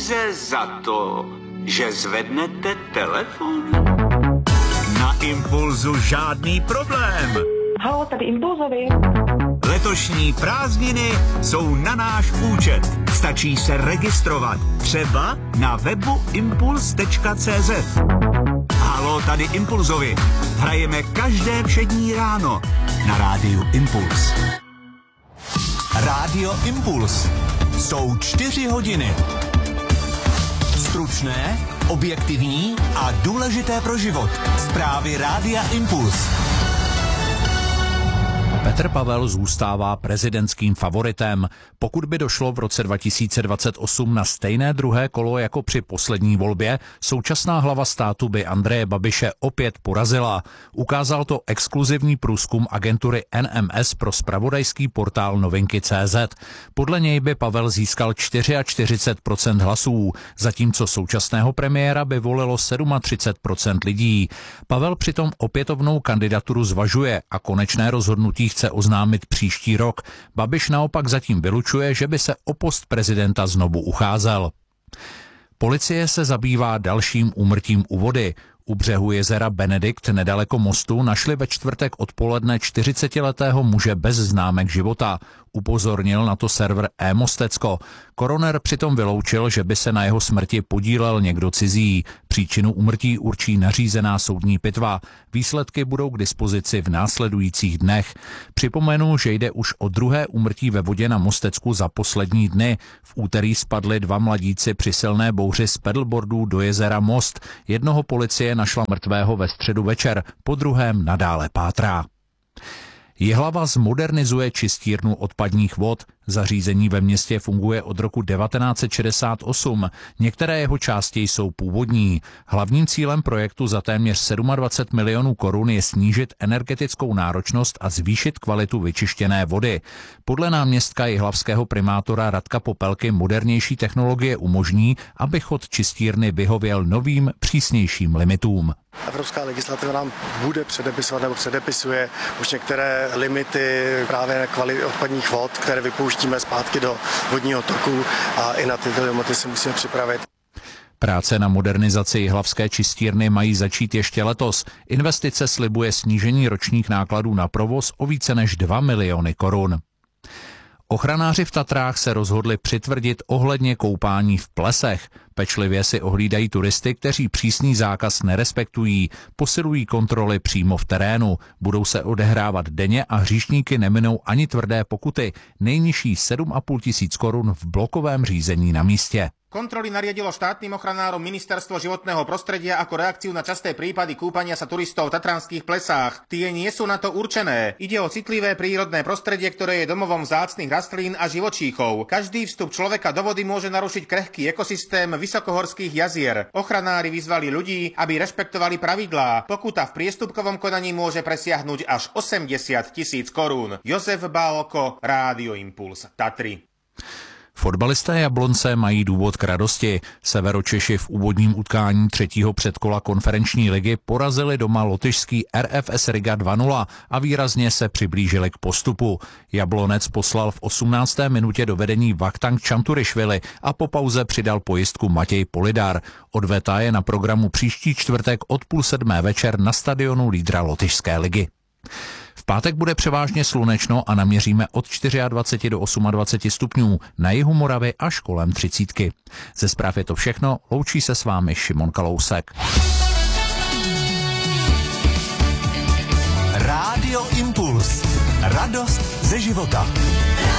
peníze za to, že zvednete telefon? Na Impulzu žádný problém. Haló, tady Impulzovi. Letošní prázdniny jsou na náš účet. Stačí se registrovat. Třeba na webu impuls.cz. Haló, tady Impulzovi. Hrajeme každé všední ráno na rádiu Impuls. Rádio Impuls. Jsou 4 hodiny. Stručné, objektivní a důležité pro život. Zprávy Rádia Impuls. Petr Pavel zůstává prezidentským favoritem. Pokud by došlo v roce 2028 na stejné druhé kolo jako při poslední volbě, současná hlava státu by Andreje Babiše opět porazila. Ukázal to exkluzivní průzkum agentury NMS pro zpravodajský portál Novinky.cz. Podle něj by Pavel získal 44% hlasů, zatímco současného premiéra by volilo 37% lidí. Pavel přitom opětovnou kandidaturu zvažuje a konečné rozhodnutí chce oznámit příští rok. Babiš naopak zatím vylučuje, že by se o post prezidenta znovu ucházel. Policie se zabývá dalším úmrtím u vody. U břehu jezera Benedikt nedaleko mostu našli ve čtvrtek odpoledne 40letého muže bez známek života. Upozornil na to server eMostecko. Koroner přitom vyloučil, že by se na jeho smrti podílel někdo cizí. Příčinu úmrtí určí nařízená soudní pitva. Výsledky budou k dispozici v následujících dnech. Připomenu, že jde už o druhé úmrtí ve vodě na Mostecku za poslední dny. V úterý spadli 2 mladíci při silné bouři z pedalboardů do jezera Most. Jednoho policie našla mrtvého ve středu večer, po druhém nadále pátrá. Jihlava zmodernizuje čistírnu odpadních vod. Zařízení ve městě funguje od roku 1968. Některé jeho části jsou původní. Hlavním cílem projektu za téměř 27 milionů korun je snížit energetickou náročnost a zvýšit kvalitu vyčištěné vody. Podle náměstka jihlavského primátora Radka Popelky modernější technologie umožní, aby chod čistírny vyhověl novým, přísnějším limitům. Evropská legislativa nám bude předepisovat nebo předepisuje už některé limity právě kvality odpadních vod, které vypouštíme zpátky do vodního toku a i na tyto limity se musíme připravit. Práce na modernizaci jihlavské čistírny mají začít ještě letos. Investice slibuje snížení ročních nákladů na provoz o více než 2 miliony korun. Ochranáři v Tatrách se rozhodli přitvrdit ohledně koupání v plesech. Pečlivě si ohlídají turisty, kteří přísný zákaz nerespektují, posilují kontroly přímo v terénu. Budou se odehrávat denně a hříšníky neminou ani tvrdé pokuty, nejnižší 7,5 tisíc korun v blokovém řízení na místě. Kontroly nariadilo štátnym ochranárom Ministerstvo životného prostredia ako reakciu na časté prípady kúpania sa turistov v tatranských plesách. Tie nie sú na to určené. Ide o citlivé prírodné prostredie, ktoré je domovom vzácnych rastlín a živočíchov. Každý vstup človeka do vody môže narušiť krehký ekosystém vysokohorských jazier. Ochranári vyzvali ľudí, aby rešpektovali pravidlá. Pokuta v priestupkovom konaní môže presiahnuť až 80 000 korún. Jozef Bálko, Rádio Impuls, Tatry. Fotbalisté Jablonce mají důvod k radosti. Severočeši v úvodním utkání 3. předkola konferenční ligy porazili doma lotyšský RFS Riga 2-0 a výrazně se přiblížili k postupu. Jablonec poslal v 18. minutě do vedení Vakhtang Čanturišvili a po pauze přidal pojistku Matěj Polidar. Odveta je na programu příští čtvrtek od 6:30 večer na stadionu lídra lotyšské ligy. V pátek bude převážně slunečno a naměříme od 24 do 28 stupňů, na jihu Moravy až kolem 30. Ze zpráv je to všechno, loučí se s vámi Šimon Kalousek. Rádio Impuls. Radost ze života.